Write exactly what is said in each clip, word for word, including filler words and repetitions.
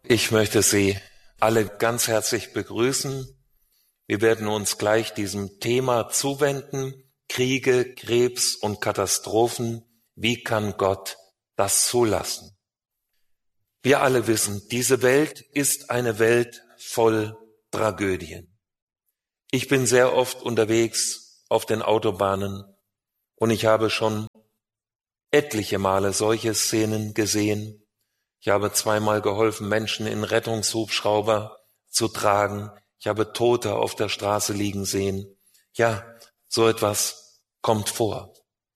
Ich möchte Sie alle ganz herzlich begrüßen. Wir werden uns gleich diesem Thema zuwenden: Kriege, Krebs und Katastrophen. Wie kann Gott das zulassen? Wir alle wissen, diese Welt ist eine Welt voll Tragödien. Ich bin sehr oft unterwegs auf den Autobahnen und ich habe schon etliche Male solche Szenen gesehen. Ich habe zweimal geholfen, Menschen in Rettungshubschrauber zu tragen. Ich habe Tote auf der Straße liegen sehen. Ja, so etwas kommt vor.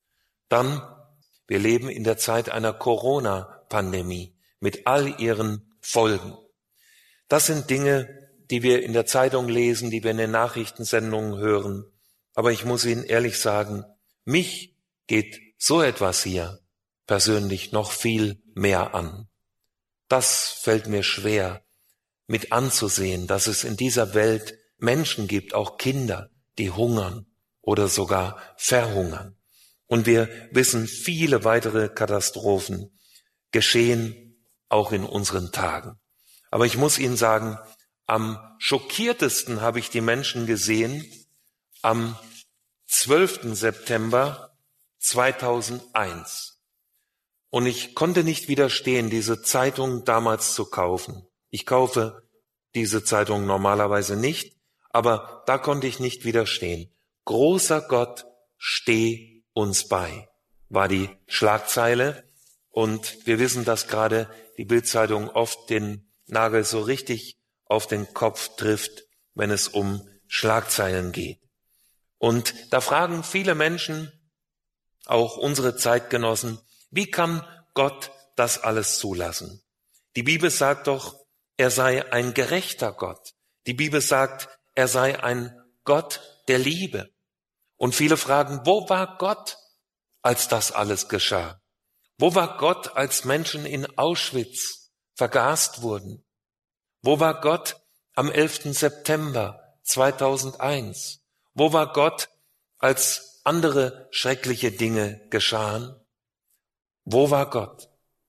Dann, wir leben in der Zeit einer Corona-Pandemie mit all ihren Folgen. Das sind Dinge, die wir in der Zeitung lesen, die wir in den Nachrichtensendungen hören. Aber ich muss Ihnen ehrlich sagen, mich geht so etwas hier persönlich noch viel mehr an. Das fällt mir schwer, mit anzusehen, dass es in dieser Welt Menschen gibt, auch Kinder, die hungern oder sogar verhungern. Und wir wissen, viele weitere Katastrophen geschehen auch in unseren Tagen. Aber ich muss Ihnen sagen, am schockiertesten habe ich die Menschen gesehen am zwölften September zweitausendeins. Und ich konnte nicht widerstehen, diese Zeitung damals zu kaufen. Ich kaufe diese Zeitung normalerweise nicht, aber da konnte ich nicht widerstehen. Großer Gott, steh uns bei, war die Schlagzeile. Und wir wissen, dass gerade die Bild-Zeitung oft den Nagel so richtig auf den Kopf trifft, wenn es um Schlagzeilen geht. Und da fragen viele Menschen, auch unsere Zeitgenossen, wie kann Gott das alles zulassen? Die Bibel sagt doch, er sei ein gerechter Gott. Die Bibel sagt, er sei ein Gott der Liebe. Und viele fragen, wo war Gott, als das alles geschah? Wo war Gott, als Menschen in Auschwitz vergast wurden? Wo war Gott am elften September zweitausendeins? Wo war Gott, als andere schreckliche Dinge geschahen? Wo war Gott?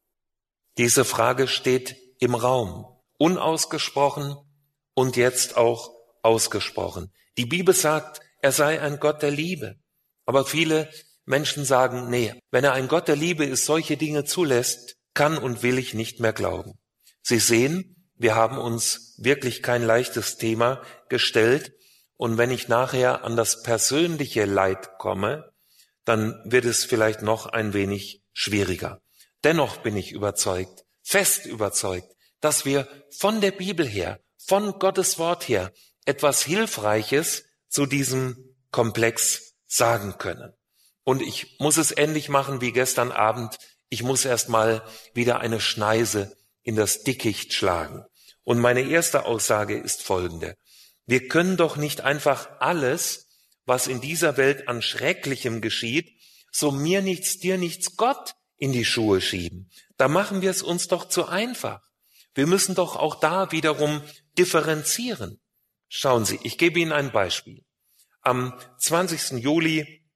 Diese Frage steht im Raum, unausgesprochen und jetzt auch ausgesprochen. Die Bibel sagt, er sei ein Gott der Liebe. Aber viele Menschen sagen, nee, wenn er ein Gott der Liebe ist, solche Dinge zulässt, kann und will ich nicht mehr glauben. Sie sehen, wir haben uns wirklich kein leichtes Thema gestellt. Und wenn ich nachher an das persönliche Leid komme, dann wird es vielleicht noch ein wenig schwieriger. Dennoch bin ich überzeugt, fest überzeugt, dass wir von der Bibel her, von Gottes Wort her, etwas Hilfreiches zu diesem Komplex sagen können. Und ich muss es ähnlich machen wie gestern Abend. Ich muss erst mal wieder eine Schneise in das Dickicht schlagen. Und meine erste Aussage ist folgende. Wir können doch nicht einfach alles, was in dieser Welt an Schrecklichem geschieht, so mir nichts, dir nichts, Gott in die Schuhe schieben. Da machen wir es uns doch zu einfach. Wir müssen doch auch da wiederum differenzieren. Schauen Sie, ich gebe Ihnen ein Beispiel. Am zwanzigsten Juli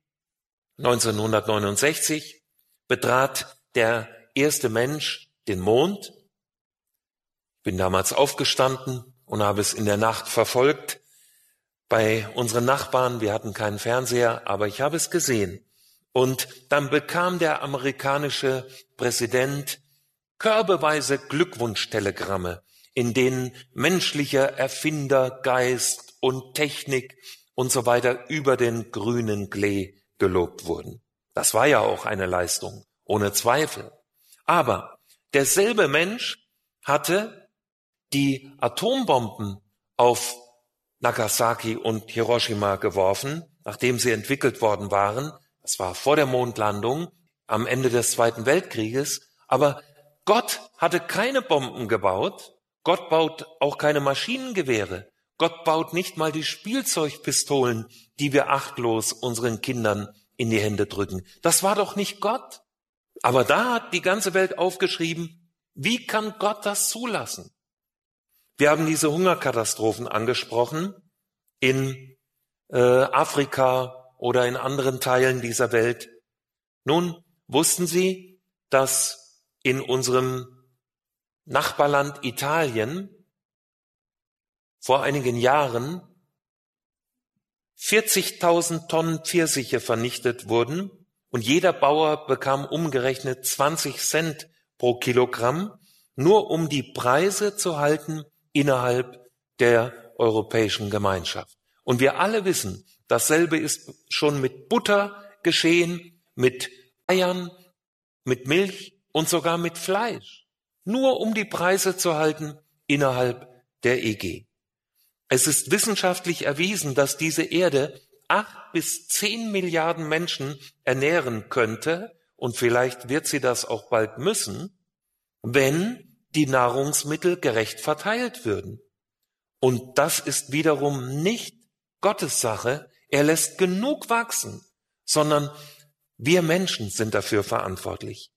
neunzehnhundertneunundsechzig betrat der erste Mensch den Mond. Ich bin damals aufgestanden und habe es in der Nacht verfolgt. Bei unseren Nachbarn, wir hatten keinen Fernseher, aber ich habe es gesehen. Und dann bekam der amerikanische Präsident körbeweise Glückwunschtelegramme, in denen menschlicher Erfindergeist und Technik und so weiter über den grünen Klee gelobt wurden. Das war ja auch eine Leistung, ohne Zweifel. Aber derselbe Mensch hatte die Atombomben auf Nagasaki und Hiroshima geworfen, nachdem sie entwickelt worden waren. Das war vor der Mondlandung, am Ende des Zweiten Weltkrieges. Aber Gott hatte keine Bomben gebaut. Gott baut auch keine Maschinengewehre. Gott baut nicht mal die Spielzeugpistolen, die wir achtlos unseren Kindern in die Hände drücken. Das war doch nicht Gott. Aber da hat die ganze Welt aufgeschrieben, wie kann Gott das zulassen? Wir haben diese Hungerkatastrophen angesprochen in äh, Afrika oder in anderen Teilen dieser Welt. Nun, wussten Sie, dass in unserem Nachbarland Italien vor einigen Jahren vierzigtausend Tonnen Pfirsiche vernichtet wurden und jeder Bauer bekam umgerechnet zwanzig Cent pro Kilogramm, nur um die Preise zu halten innerhalb der Europäischen Gemeinschaft. Und wir alle wissen, dasselbe ist schon mit Butter geschehen, mit Eiern, mit Milch und sogar mit Fleisch, nur um die Preise zu halten innerhalb der E G. Es ist wissenschaftlich erwiesen, dass diese Erde acht bis zehn Milliarden Menschen ernähren könnte, und vielleicht wird sie das auch bald müssen, wenn die Nahrungsmittel gerecht verteilt würden. Und das ist wiederum nicht Gottes Sache. Er lässt genug wachsen, sondern wir Menschen sind dafür verantwortlich.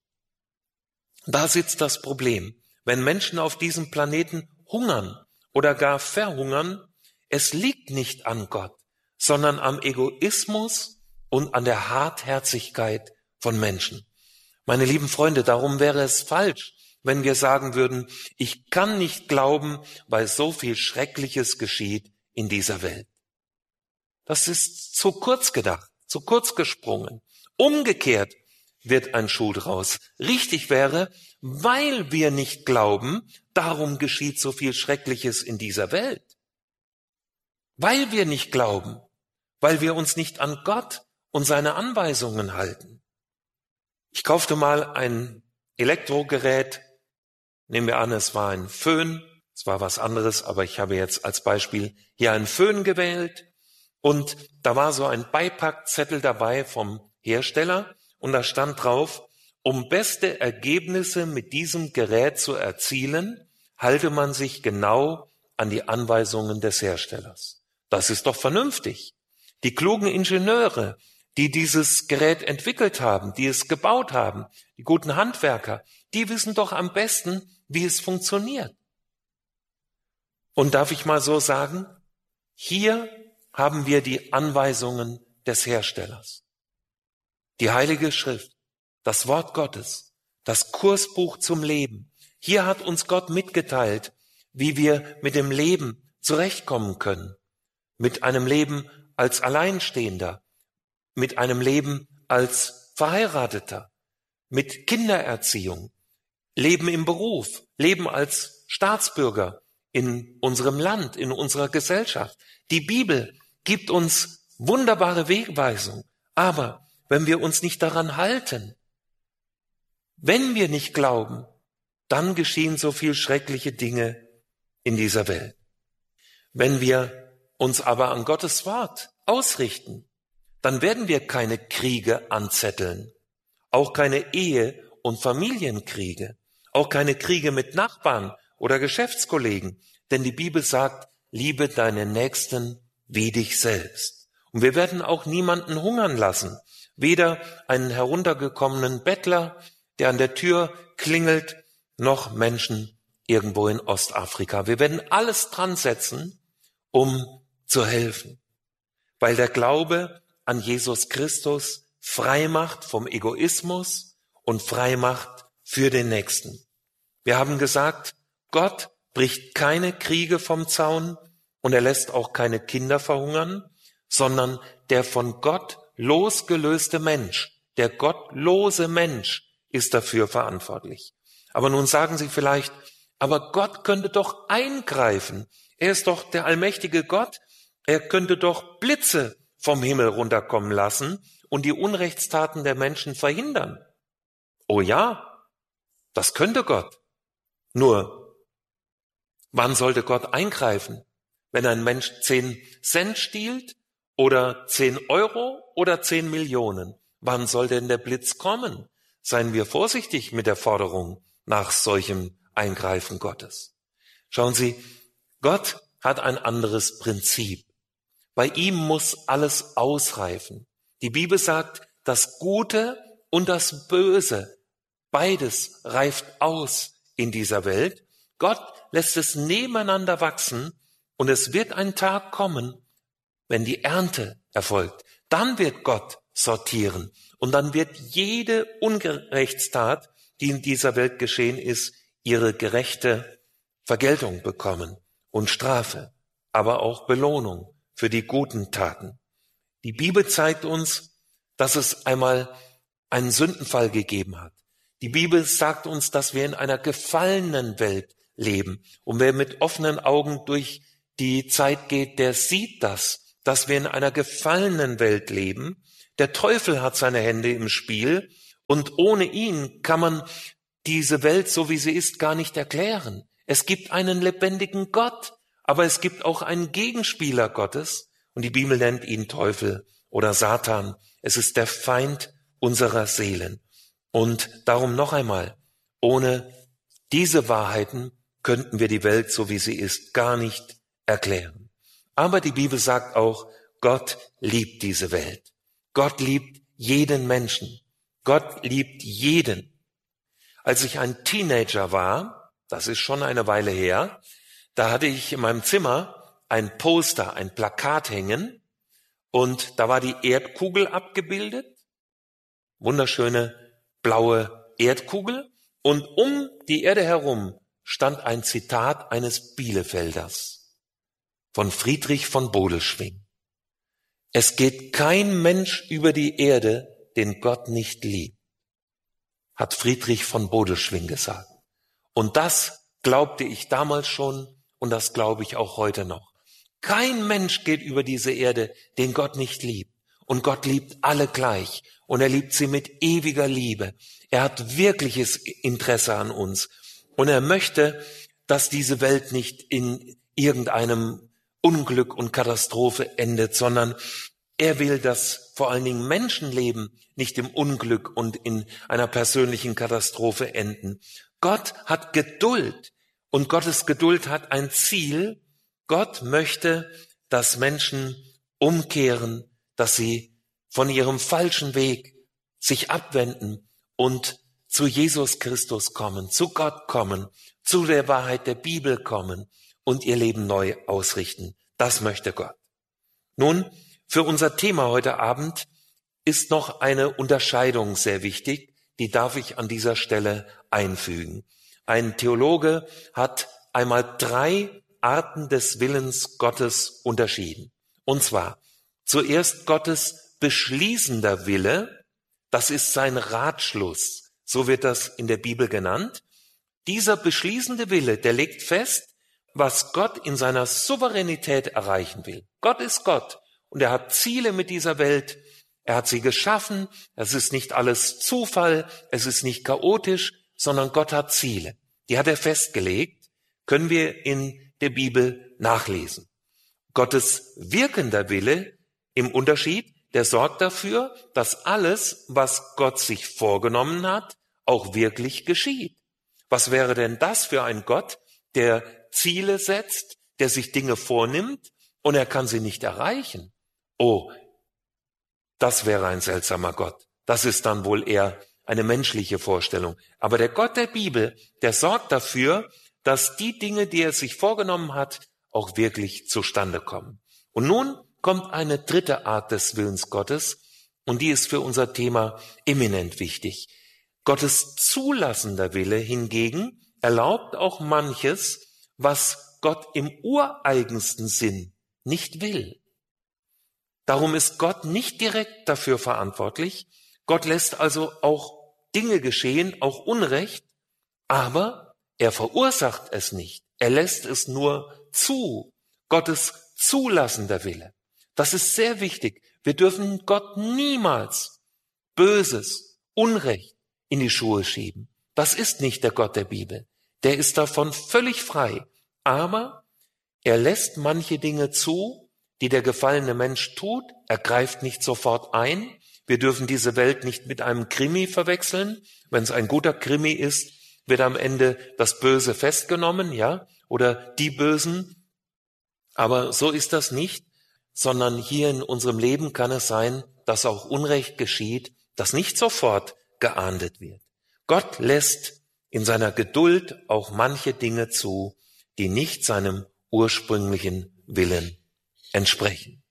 Da sitzt das Problem. Wenn Menschen auf diesem Planeten hungern oder gar verhungern, es liegt nicht an Gott, sondern am Egoismus und an der Hartherzigkeit von Menschen. Meine lieben Freunde, darum wäre es falsch, wenn wir sagen würden, ich kann nicht glauben, weil so viel Schreckliches geschieht in dieser Welt. Das ist zu kurz gedacht, zu kurz gesprungen. Umgekehrt wird ein Schuh draus. Richtig wäre, weil wir nicht glauben, darum geschieht so viel Schreckliches in dieser Welt. Weil wir nicht glauben, weil wir uns nicht an Gott und seine Anweisungen halten. Ich kaufte mal ein Elektrogerät, nehmen wir an, es war ein Föhn, es war was anderes, aber ich habe jetzt als Beispiel hier einen Föhn gewählt und da war so ein Beipackzettel dabei vom Hersteller und da stand drauf, um beste Ergebnisse mit diesem Gerät zu erzielen, halte man sich genau an die Anweisungen des Herstellers. Das ist doch vernünftig. Die klugen Ingenieure, die dieses Gerät entwickelt haben, die es gebaut haben, die guten Handwerker, die wissen doch am besten, wie es funktioniert. Und darf ich mal so sagen, hier haben wir die Anweisungen des Herstellers. Die Heilige Schrift, das Wort Gottes, das Kursbuch zum Leben. Hier hat uns Gott mitgeteilt, wie wir mit dem Leben zurechtkommen können. Mit einem Leben als Alleinstehender, mit einem Leben als Verheirateter, mit Kindererziehung, Leben im Beruf, Leben als Staatsbürger in unserem Land, in unserer Gesellschaft. Die Bibel gibt uns wunderbare Wegweisung, aber wenn wir uns nicht daran halten, wenn wir nicht glauben, dann geschehen so viel schreckliche Dinge in dieser Welt. Wenn wir uns aber an Gottes Wort ausrichten, dann werden wir keine Kriege anzetteln, auch keine Ehe- und Familienkriege, auch keine Kriege mit Nachbarn oder Geschäftskollegen, denn die Bibel sagt, liebe deinen Nächsten wie dich selbst. Und wir werden auch niemanden hungern lassen, weder einen heruntergekommenen Bettler, der an der Tür klingelt, noch Menschen irgendwo in Ostafrika. Wir werden alles dran setzen, um zu helfen, weil der Glaube an Jesus Christus frei macht vom Egoismus und frei macht für den Nächsten. Wir haben gesagt, Gott bricht keine Kriege vom Zaun und er lässt auch keine Kinder verhungern, sondern der von Gott losgelöste Mensch, der gottlose Mensch ist dafür verantwortlich. Aber nun sagen Sie vielleicht, aber Gott könnte doch eingreifen. Er ist doch der allmächtige Gott. Er könnte doch Blitze vom Himmel runterkommen lassen und die Unrechtstaten der Menschen verhindern. Oh ja, das könnte Gott. Nur, wann sollte Gott eingreifen? Wenn ein Mensch zehn Cent stiehlt oder zehn Euro oder zehn Millionen? Wann soll denn der Blitz kommen? Seien wir vorsichtig mit der Forderung nach solchem Eingreifen Gottes. Schauen Sie, Gott hat ein anderes Prinzip. Bei ihm muss alles ausreifen. Die Bibel sagt, das Gute und das Böse, beides reift aus in dieser Welt. Gott lässt es nebeneinander wachsen und es wird ein Tag kommen, wenn die Ernte erfolgt. Dann wird Gott sortieren und dann wird jede Unrechtstat, die in dieser Welt geschehen ist, ihre gerechte Vergeltung bekommen und Strafe, aber auch Belohnung für die guten Taten. Die Bibel zeigt uns, dass es einmal einen Sündenfall gegeben hat. Die Bibel sagt uns, dass wir in einer gefallenen Welt leben. Und wer mit offenen Augen durch die Zeit geht, der sieht das, dass wir in einer gefallenen Welt leben. Der Teufel hat seine Hände im Spiel und ohne ihn kann man diese Welt, so wie sie ist, gar nicht erklären. Es gibt einen lebendigen Gott, aber es gibt auch einen Gegenspieler Gottes und die Bibel nennt ihn Teufel oder Satan. Es ist der Feind unserer Seelen. Und darum noch einmal, ohne diese Wahrheiten könnten wir die Welt, so wie sie ist, gar nicht erklären. Aber die Bibel sagt auch, Gott liebt diese Welt. Gott liebt jeden Menschen. Gott liebt jeden. Als ich ein Teenager war, das ist schon eine Weile her, da hatte ich in meinem Zimmer ein Poster, ein Plakat hängen und da war die Erdkugel abgebildet, wunderschöne blaue Erdkugel und um die Erde herum stand ein Zitat eines Bielefelders von Friedrich von Bodelschwingh. Es geht kein Mensch über die Erde, den Gott nicht liebt, hat Friedrich von Bodelschwingh gesagt. Und das glaubte ich damals schon und das glaube ich auch heute noch. Kein Mensch geht über diese Erde, den Gott nicht liebt. Und Gott liebt alle gleich und er liebt sie mit ewiger Liebe. Er hat wirkliches Interesse an uns und er möchte, dass diese Welt nicht in irgendeinem Unglück und Katastrophe endet, sondern er will, dass vor allen Dingen Menschenleben nicht im Unglück und in einer persönlichen Katastrophe enden. Gott hat Geduld und Gottes Geduld hat ein Ziel. Gott möchte, dass Menschen umkehren, dass sie von ihrem falschen Weg sich abwenden und zu Jesus Christus kommen, zu Gott kommen, zu der Wahrheit der Bibel kommen und ihr Leben neu ausrichten. Das möchte Gott. Nun, für unser Thema heute Abend ist noch eine Unterscheidung sehr wichtig, die darf ich an dieser Stelle einfügen. Ein Theologe hat einmal drei Arten des Willens Gottes unterschieden. Und zwar zuerst Gottes beschließender Wille, das ist sein Ratschluss, so wird das in der Bibel genannt. Dieser beschließende Wille, der legt fest, was Gott in seiner Souveränität erreichen will. Gott ist Gott und er hat Ziele mit dieser Welt. Er hat sie geschaffen. Es ist nicht alles Zufall, es ist nicht chaotisch, sondern Gott hat Ziele. Die hat er festgelegt, können wir in der Bibel nachlesen. Gottes wirkender Wille im Unterschied, der sorgt dafür, dass alles, was Gott sich vorgenommen hat, auch wirklich geschieht. Was wäre denn das für ein Gott, der Ziele setzt, der sich Dinge vornimmt und er kann sie nicht erreichen? Oh, das wäre ein seltsamer Gott. Das ist dann wohl eher eine menschliche Vorstellung. Aber der Gott der Bibel, der sorgt dafür, dass die Dinge, die er sich vorgenommen hat, auch wirklich zustande kommen. Und nun kommt eine dritte Art des Willens Gottes und die ist für unser Thema eminent wichtig. Gottes zulassender Wille hingegen erlaubt auch manches, was Gott im ureigensten Sinn nicht will. Darum ist Gott nicht direkt dafür verantwortlich. Gott lässt also auch Dinge geschehen, auch Unrecht, aber er verursacht es nicht. Er lässt es nur zu. Gottes zulassender Wille. Das ist sehr wichtig. Wir dürfen Gott niemals Böses, Unrecht in die Schuhe schieben. Das ist nicht der Gott der Bibel. Der ist davon völlig frei. Aber er lässt manche Dinge zu, die der gefallene Mensch tut. Er greift nicht sofort ein. Wir dürfen diese Welt nicht mit einem Krimi verwechseln. Wenn es ein guter Krimi ist, wird am Ende das Böse festgenommen, ja, oder die Bösen. Aber so ist das nicht, sondern hier in unserem Leben kann es sein, dass auch Unrecht geschieht, das nicht sofort geahndet wird. Gott lässt in seiner Geduld auch manche Dinge zu, die nicht seinem ursprünglichen Willen entsprechen.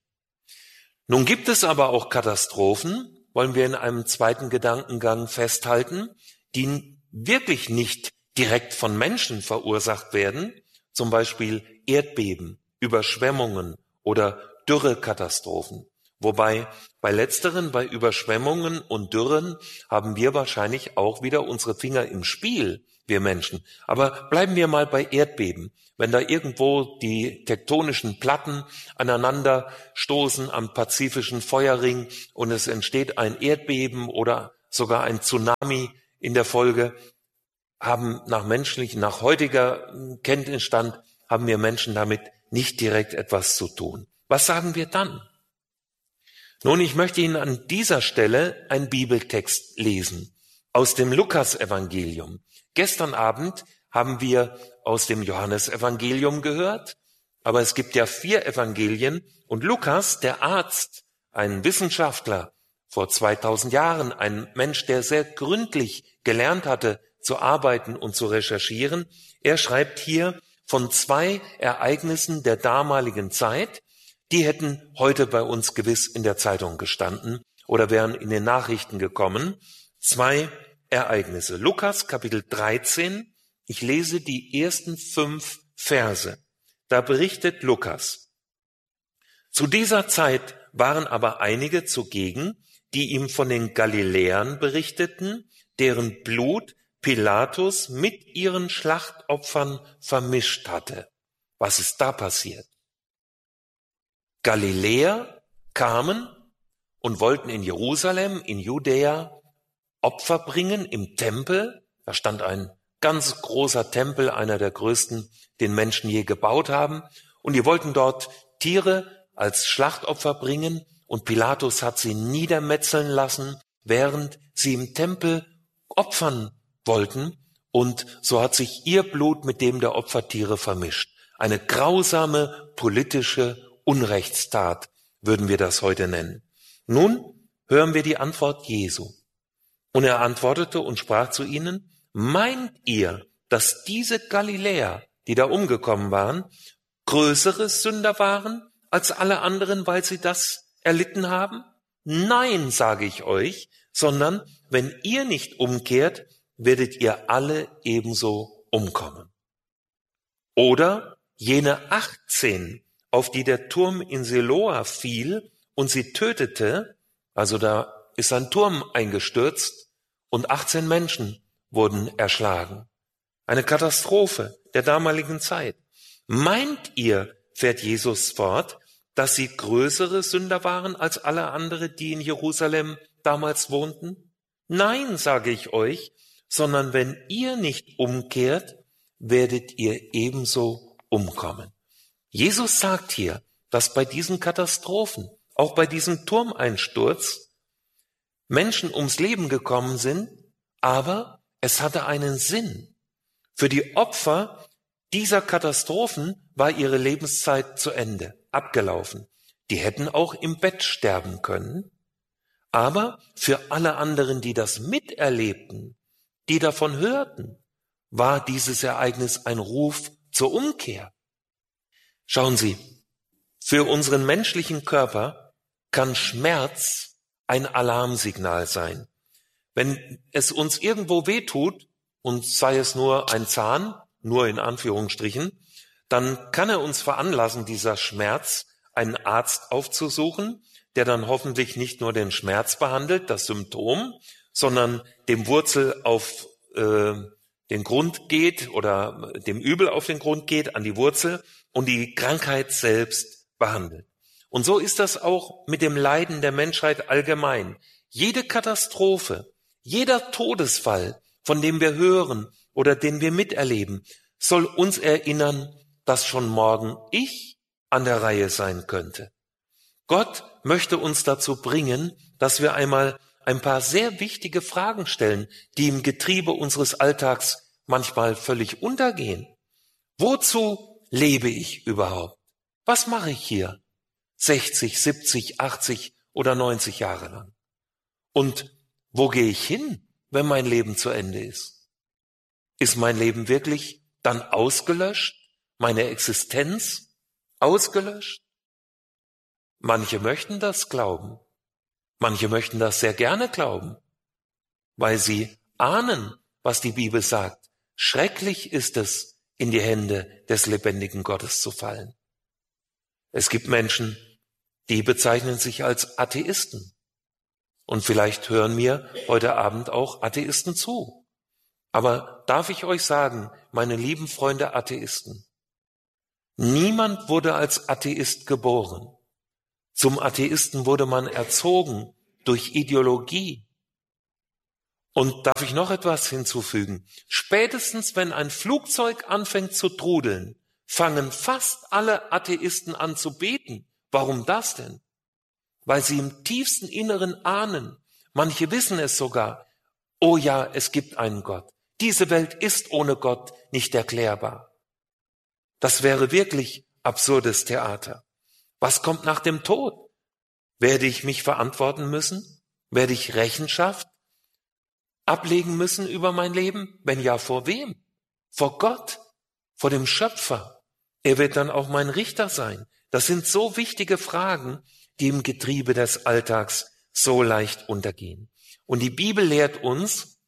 Nun gibt es aber auch Katastrophen, wollen wir in einem zweiten Gedankengang festhalten, die wirklich nicht direkt von Menschen verursacht werden, zum Beispiel Erdbeben, Überschwemmungen oder Dürrekatastrophen. Wobei bei letzteren, bei Überschwemmungen und Dürren, haben wir wahrscheinlich auch wieder unsere Finger im Spiel, wir Menschen. Aber bleiben wir mal bei Erdbeben. Wenn da irgendwo die tektonischen Platten aneinander stoßen am Pazifischen Feuerring und es entsteht ein Erdbeben oder sogar ein Tsunami in der Folge, haben nach menschlichen, nach heutiger Kenntnisstand, haben wir Menschen damit nicht direkt etwas zu tun. Was sagen wir dann? Nun, ich möchte Ihnen an dieser Stelle einen Bibeltext lesen aus dem Lukas-Evangelium. Gestern Abend haben wir aus dem Johannesevangelium gehört, aber es gibt ja vier Evangelien und Lukas, der Arzt, ein Wissenschaftler vor zweitausend Jahren, ein Mensch, der sehr gründlich gelernt hatte zu arbeiten und zu recherchieren, er schreibt hier von zwei Ereignissen der damaligen Zeit, die hätten heute bei uns gewiss in der Zeitung gestanden oder wären in den Nachrichten gekommen. Zwei Ereignisse. Lukas Kapitel dreizehn, ich lese die ersten fünf Verse. Da berichtet Lukas: Zu dieser Zeit waren aber einige zugegen, die ihm von den Galiläern berichteten, deren Blut Pilatus mit ihren Schlachtopfern vermischt hatte. Was ist da passiert? Galiläer kamen und wollten in Jerusalem, in Judäa, Opfer bringen im Tempel. Da stand ein ganz großer Tempel, einer der größten, den Menschen je gebaut haben. Und die wollten dort Tiere als Schlachtopfer bringen. Und Pilatus hat sie niedermetzeln lassen, während sie im Tempel opfern wollten. Und so hat sich ihr Blut mit dem der Opfertiere vermischt. Eine grausame politische Unrechtstat, würden wir das heute nennen. Nun hören wir die Antwort Jesu. Und er antwortete und sprach zu ihnen: Meint ihr, dass diese Galiläer, die da umgekommen waren, größere Sünder waren als alle anderen, weil sie das erlitten haben? Nein, sage ich euch, sondern wenn ihr nicht umkehrt, werdet ihr alle ebenso umkommen. Oder jene achtzehn, auf die der Turm in Siloa fiel und sie tötete, also da ist ein Turm eingestürzt und achtzehn Menschen wurden erschlagen. Eine Katastrophe der damaligen Zeit. Meint ihr, fährt Jesus fort, dass sie größere Sünder waren als alle anderen, die in Jerusalem damals wohnten? Nein, sage ich euch, sondern wenn ihr nicht umkehrt, werdet ihr ebenso umkommen. Jesus sagt hier, dass bei diesen Katastrophen, auch bei diesem Turmeinsturz, Menschen ums Leben gekommen sind, aber es hatte einen Sinn. Für die Opfer dieser Katastrophen war ihre Lebenszeit zu Ende, abgelaufen. Die hätten auch im Bett sterben können. Aber für alle anderen, die das miterlebten, die davon hörten, war dieses Ereignis ein Ruf zur Umkehr. Schauen Sie, für unseren menschlichen Körper kann Schmerz ein Alarmsignal sein. Wenn es uns irgendwo wehtut, und sei es nur ein Zahn, nur in Anführungsstrichen, dann kann er uns veranlassen, dieser Schmerz, einen Arzt aufzusuchen, der dann hoffentlich nicht nur den Schmerz behandelt, das Symptom, sondern dem Wurzel auf äh, den Grund geht oder dem Übel auf den Grund geht, an die Wurzel und die Krankheit selbst behandelt. Und so ist das auch mit dem Leiden der Menschheit allgemein. Jede Katastrophe, jeder Todesfall, von dem wir hören oder den wir miterleben, soll uns erinnern, dass schon morgen ich an der Reihe sein könnte. Gott möchte uns dazu bringen, dass wir einmal ein paar sehr wichtige Fragen stellen, die im Getriebe unseres Alltags manchmal völlig untergehen. Wozu lebe ich überhaupt? Was mache ich hier? sechzig, siebzig, achtzig oder neunzig Jahre lang. Und wo gehe ich hin, wenn mein Leben zu Ende ist? Ist mein Leben wirklich dann ausgelöscht? Meine Existenz ausgelöscht? Manche möchten das glauben. Manche möchten das sehr gerne glauben, weil sie ahnen, was die Bibel sagt. Schrecklich ist es, in die Hände des lebendigen Gottes zu fallen. Es gibt Menschen, die bezeichnen sich als Atheisten. Und vielleicht hören mir heute Abend auch Atheisten zu. Aber darf ich euch sagen, meine lieben Freunde Atheisten, niemand wurde als Atheist geboren. Zum Atheisten wurde man erzogen durch Ideologie. Und darf ich noch etwas hinzufügen? Spätestens, wenn ein Flugzeug anfängt zu trudeln, fangen fast alle Atheisten an zu beten. Warum das denn? Weil sie im tiefsten Inneren ahnen, manche wissen es sogar, oh ja, es gibt einen Gott. Diese Welt ist ohne Gott nicht erklärbar. Das wäre wirklich absurdes Theater. Was kommt nach dem Tod? Werde ich mich verantworten müssen? Werde ich Rechenschaft ablegen müssen über mein Leben? Wenn ja, vor wem? Vor Gott, vor dem Schöpfer. Er wird dann auch mein Richter sein. Das sind so wichtige Fragen, die im Getriebe des Alltags so leicht untergehen. Und die Bibel lehrt uns,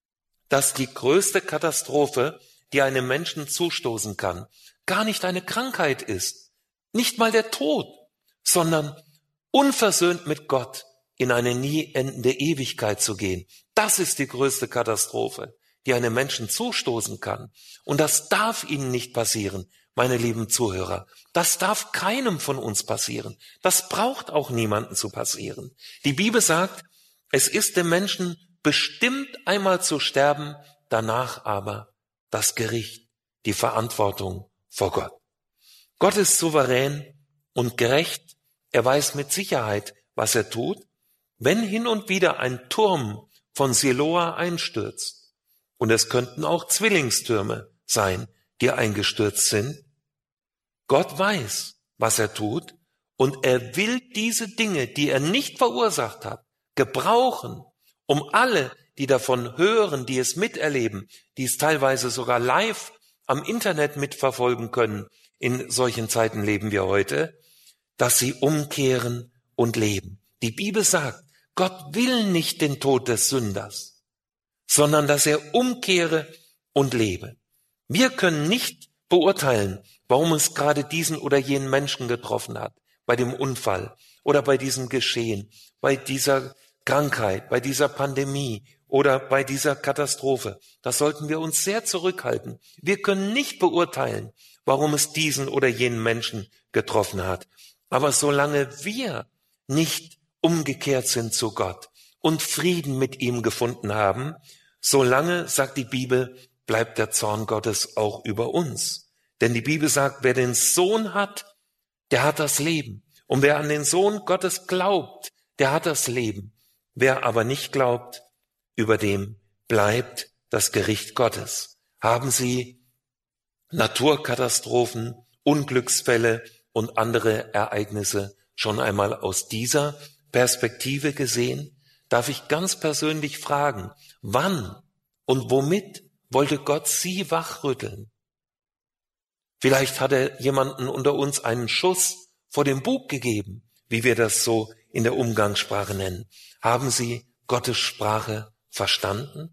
dass die größte Katastrophe, die einem Menschen zustoßen kann, gar nicht eine Krankheit ist, nicht mal der Tod, sondern unversöhnt mit Gott in eine nie endende Ewigkeit zu gehen. Das ist die größte Katastrophe, die einem Menschen zustoßen kann. Und das darf ihnen nicht passieren, meine lieben Zuhörer. Das darf keinem von uns passieren. Das braucht auch niemandem zu passieren. Die Bibel sagt, es ist dem Menschen bestimmt einmal zu sterben, danach aber das Gericht, die Verantwortung vor Gott. Gott ist souverän und gerecht. Er weiß mit Sicherheit, was er tut. Wenn hin und wieder ein Turm von Siloa einstürzt, und es könnten auch Zwillingstürme sein, die eingestürzt sind, Gott weiß, was er tut, und er will diese Dinge, die er nicht verursacht hat, gebrauchen, um alle, die davon hören, die es miterleben, die es teilweise sogar live am Internet mitverfolgen können, in solchen Zeiten leben wir heute, dass sie umkehren und leben. Die Bibel sagt, Gott will nicht den Tod des Sünders, sondern dass er umkehre und lebe. Wir können nicht beurteilen, warum es gerade diesen oder jenen Menschen getroffen hat, bei dem Unfall oder bei diesem Geschehen, bei dieser Krankheit, bei dieser Pandemie oder bei dieser Katastrophe. Das sollten wir uns sehr zurückhalten. Wir können nicht beurteilen, warum es diesen oder jenen Menschen getroffen hat. Aber solange wir nicht umgekehrt sind zu Gott und Frieden mit ihm gefunden haben, solange, sagt die Bibel, bleibt der Zorn Gottes auch über uns. Denn die Bibel sagt, wer den Sohn hat, der hat das Leben. Und wer an den Sohn Gottes glaubt, der hat das Leben. Wer aber nicht glaubt, über dem bleibt das Gericht Gottes. Haben Sie Naturkatastrophen, Unglücksfälle und andere Ereignisse schon einmal aus dieser Perspektive gesehen? Darf ich ganz persönlich fragen, wann und womit wollte Gott Sie wachrütteln? Vielleicht hat er jemanden unter uns einen Schuss vor dem Bug gegeben, wie wir das so in der Umgangssprache nennen. Haben Sie Gottes Sprache verstanden?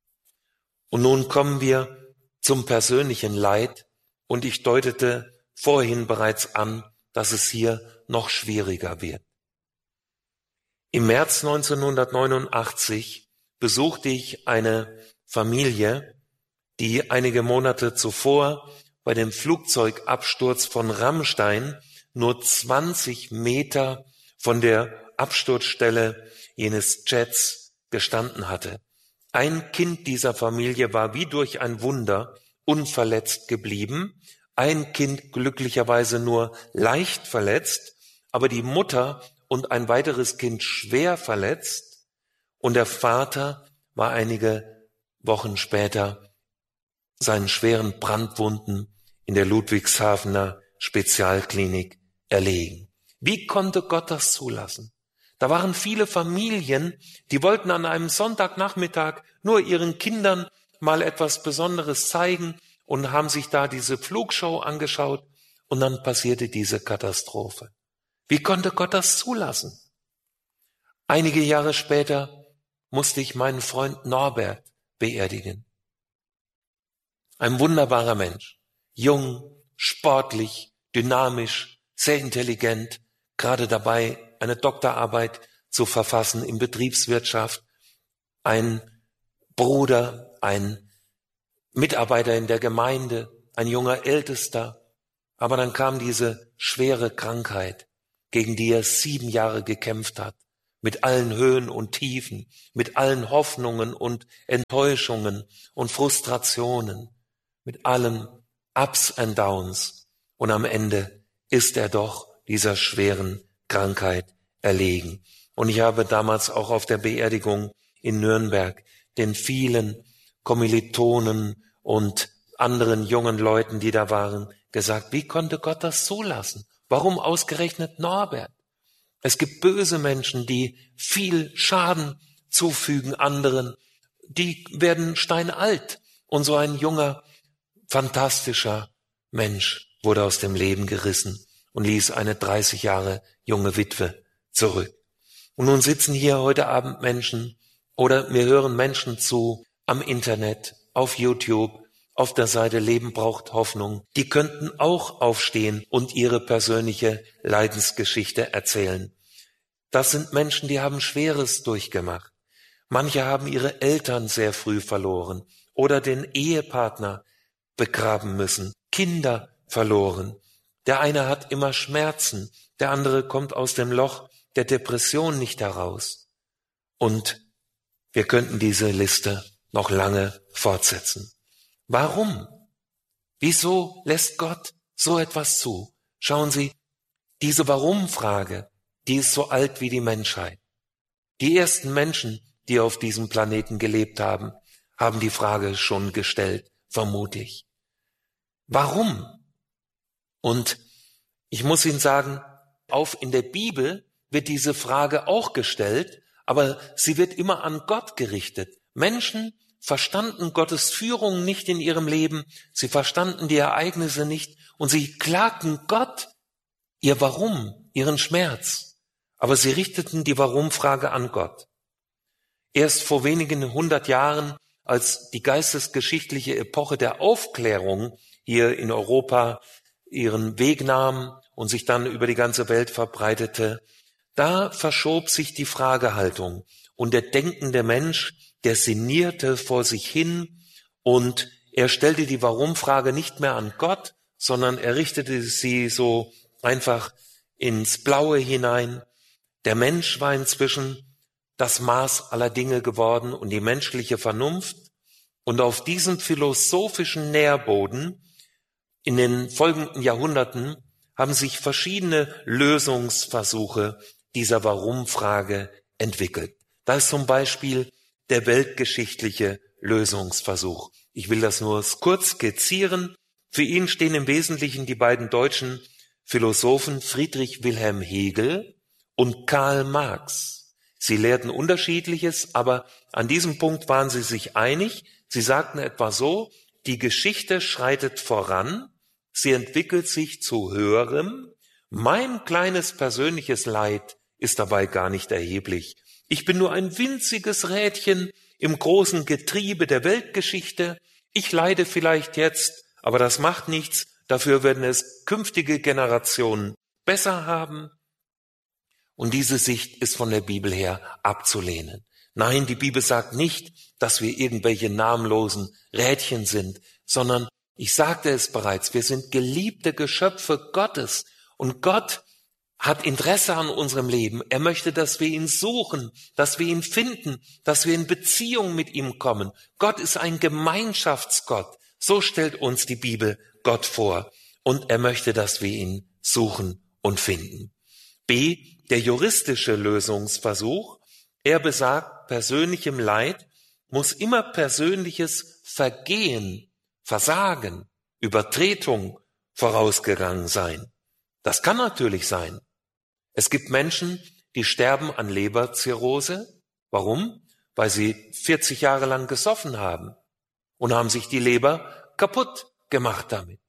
Und nun kommen wir zum persönlichen Leid, und ich deutete vorhin bereits an, dass es hier noch schwieriger wird. Im März neunzehnhundertneunundachtzig besuchte ich eine Familie, die einige Monate zuvor bei dem Flugzeugabsturz von Rammstein nur zwanzig Meter von der Absturzstelle jenes Jets gestanden hatte. Ein Kind dieser Familie war wie durch ein Wunder unverletzt geblieben, ein Kind glücklicherweise nur leicht verletzt, aber die Mutter und ein weiteres Kind schwer verletzt, und der Vater war einige Wochen später seinen schweren Brandwunden in der Ludwigshafener Spezialklinik erlegen. Wie konnte Gott das zulassen? Da waren viele Familien, die wollten an einem Sonntagnachmittag nur ihren Kindern mal etwas Besonderes zeigen und haben sich da diese Flugshow angeschaut, und dann passierte diese Katastrophe. Wie konnte Gott das zulassen? Einige Jahre später musste ich meinen Freund Norbert beerdigen. Ein wunderbarer Mensch. Jung, sportlich, dynamisch, sehr intelligent, gerade dabei, eine Doktorarbeit zu verfassen in Betriebswirtschaft. Ein Bruder, ein Mitarbeiter in der Gemeinde, ein junger Ältester. Aber dann kam diese schwere Krankheit, gegen die er sieben Jahre gekämpft hat, mit allen Höhen und Tiefen, mit allen Hoffnungen und Enttäuschungen und Frustrationen, mit allen Ups and Downs. Und am Ende ist er doch dieser schweren Krankheit erlegen. Und ich habe damals auch auf der Beerdigung in Nürnberg den vielen Kommilitonen und anderen jungen Leuten, die da waren, gesagt, wie konnte Gott das zulassen? Warum ausgerechnet Norbert? Es gibt böse Menschen, die viel Schaden zufügen anderen, die werden steinalt. Und so ein junger, fantastischer Mensch wurde aus dem Leben gerissen und ließ eine dreißig Jahre junge Witwe zurück. Und nun sitzen hier heute Abend Menschen oder mir hören Menschen zu am Internet, auf YouTube, auf der Seite Leben braucht Hoffnung. Die könnten auch aufstehen und ihre persönliche Leidensgeschichte erzählen. Das sind Menschen, die haben Schweres durchgemacht. Manche haben ihre Eltern sehr früh verloren oder den Ehepartner begraben müssen, Kinder verloren. Der eine hat immer Schmerzen, der andere kommt aus dem Loch der Depression nicht heraus. Und wir könnten diese Liste noch lange fortsetzen. Warum? Wieso lässt Gott so etwas zu? Schauen Sie, diese Warum-Frage, die ist so alt wie die Menschheit. Die ersten Menschen, die auf diesem Planeten gelebt haben, haben die Frage schon gestellt, vermutlich. Warum? Und ich muss Ihnen sagen, auf in der Bibel wird diese Frage auch gestellt, aber sie wird immer an Gott gerichtet. Menschen verstanden Gottes Führung nicht in ihrem Leben, sie verstanden die Ereignisse nicht und sie klagten Gott ihr Warum, ihren Schmerz. Aber sie richteten die Warum-Frage an Gott. Erst vor wenigen hundert Jahren, als die geistesgeschichtliche Epoche der Aufklärung hier in Europa ihren Weg nahm und sich dann über die ganze Welt verbreitete, da verschob sich die Fragehaltung und der denkende Mensch, der sinnierte vor sich hin und er stellte die Warum-Frage nicht mehr an Gott, sondern er richtete sie so einfach ins Blaue hinein. Der Mensch war inzwischen das Maß aller Dinge geworden und die menschliche Vernunft. Und auf diesem philosophischen Nährboden in den folgenden Jahrhunderten haben sich verschiedene Lösungsversuche dieser Warum-Frage entwickelt. Da ist zum Beispiel der weltgeschichtliche Lösungsversuch. Ich will das nur kurz skizzieren. Für ihn stehen im Wesentlichen die beiden deutschen Philosophen Friedrich Wilhelm Hegel und Karl Marx. Sie lehrten Unterschiedliches, aber an diesem Punkt waren sie sich einig. Sie sagten etwa so, die Geschichte schreitet voran, sie entwickelt sich zu Höherem. Mein kleines persönliches Leid ist dabei gar nicht erheblich. Ich bin nur ein winziges Rädchen im großen Getriebe der Weltgeschichte. Ich leide vielleicht jetzt, aber das macht nichts. Dafür werden es künftige Generationen besser haben. Und diese Sicht ist von der Bibel her abzulehnen. Nein, die Bibel sagt nicht, dass wir irgendwelche namenlosen Rädchen sind, sondern, ich sagte es bereits, wir sind geliebte Geschöpfe Gottes. Und Gott hat Interesse an unserem Leben. Er möchte, dass wir ihn suchen, dass wir ihn finden, dass wir in Beziehung mit ihm kommen. Gott ist ein Gemeinschaftsgott. So stellt uns die Bibel Gott vor. Und er möchte, dass wir ihn suchen und finden. B. Der juristische Lösungsversuch. Er besagt, persönlichem Leid muss immer persönliches Vergehen, Versagen, Übertretung vorausgegangen sein. Das kann natürlich sein. Es gibt Menschen, die sterben an Leberzirrhose. Warum? Weil sie vierzig Jahre lang gesoffen haben und haben sich die Leber kaputt gemacht damit.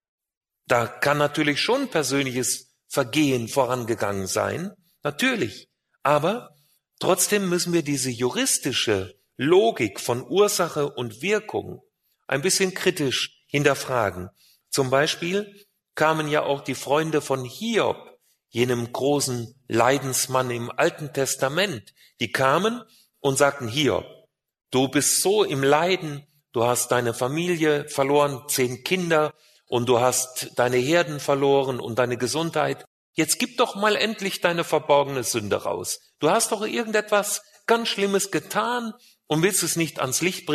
Da kann natürlich schon persönliches Vergehen vorangegangen sein, natürlich. Aber trotzdem müssen wir diese juristische Logik von Ursache und Wirkung ein bisschen kritisch hinterfragen. Zum Beispiel kamen ja auch die Freunde von Hiob, jenem großen Leidensmann im Alten Testament, die kamen und sagten, Hiob, du bist so im Leiden, du hast deine Familie verloren, zehn Kinder, und du hast deine Herden verloren und deine Gesundheit. Jetzt gib doch mal endlich deine verborgene Sünde raus. Du hast doch irgendetwas ganz Schlimmes getan und willst es nicht ans Licht bringen.